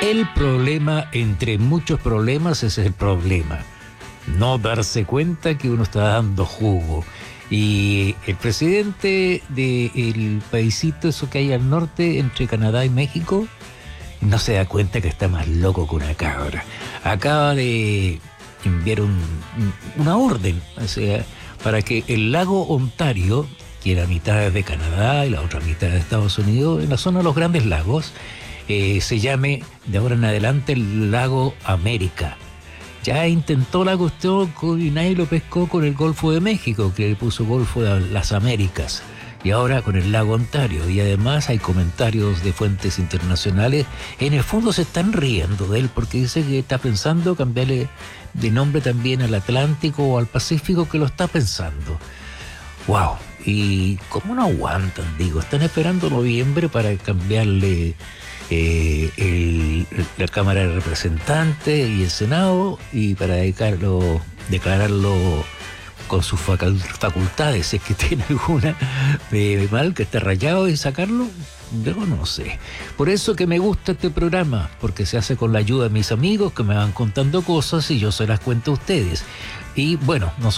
El problema, entre muchos problemas, ese es el problema. No darse cuenta que uno está dando jugo. Y el presidente del paisito, eso que hay al norte, entre Canadá y México, no se da cuenta que está más loco que una cabra. Acaba de enviar una orden, o sea, para que el lago Ontario, que la mitad es de Canadá y la otra mitad de Estados Unidos, en la zona de los Grandes Lagos, se llame de ahora en adelante el lago América. Ya intentó la cuestión y nadie lo pescó con el Golfo de México, que le puso Golfo de las Américas, y ahora con el lago Ontario. Y además hay comentarios de fuentes internacionales. En el fondo se están riendo de él porque dice que está pensando cambiarle de nombre también al Atlántico o al Pacífico, que lo está pensando. ¡Wow! Y ¿cómo no aguantan? Digo, están esperando noviembre para cambiarle la Cámara de Representantes y el Senado, y para declararlo con sus facultades, si es que tiene alguna mal, que esté rayado, y sacarlo. Yo no sé. Por eso que me gusta este programa, porque se hace con la ayuda de mis amigos que me van contando cosas y yo se las cuento a ustedes. Y bueno, nosotros